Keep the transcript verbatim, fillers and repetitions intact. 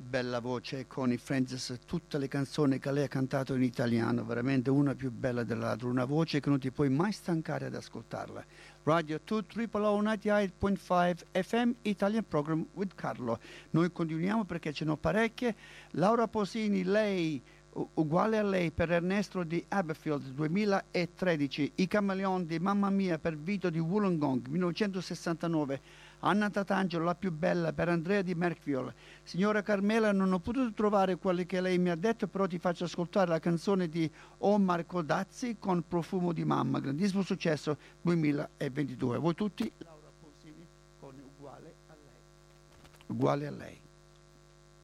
bella voce Connie Francis, tutte le canzoni che lei ha cantato in italiano, veramente una più bella dell'altra, una voce che non ti puoi mai stancare ad ascoltarla. Radio due Triple O novantaotto punto cinque F M Italian Program with Carlo. Noi continuiamo perché ce ne ho parecchie. Laura Posini, lei uguale a lei per Ernesto di Aberfield duemilatredici, I Camaleon di Mamma Mia per Vito di Wollongong millenovecentosessantanove, Anna Tatangelo, La più bella per Andrea di Merkfield. Signora Carmela, non ho potuto trovare quelli che lei mi ha detto, però ti faccio ascoltare la canzone di Omar Codazzi con Profumo di mamma, grandissimo successo duemilaventidue. Voi tutti Laura Pausini con Uguale a lei. Uguale a lei.